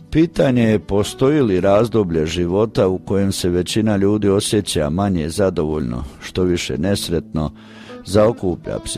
Pitanje je postoji li razdoblje života u kojem se većina ljudi osjeća manje zadovoljno, što više nesretno, zaokuplja